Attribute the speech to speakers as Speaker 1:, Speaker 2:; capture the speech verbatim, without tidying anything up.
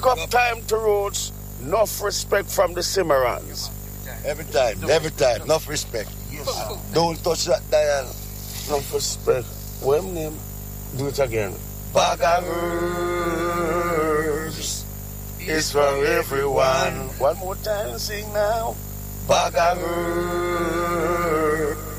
Speaker 1: Big up time to roots. Enough respect from the Cimarrons.
Speaker 2: Every time, every time, enough respect. Don't touch that dial.
Speaker 1: Enough respect. What name? Do it again.
Speaker 2: Bag of herbs is for everyone.
Speaker 1: One more time, sing now.
Speaker 2: Bag of herbs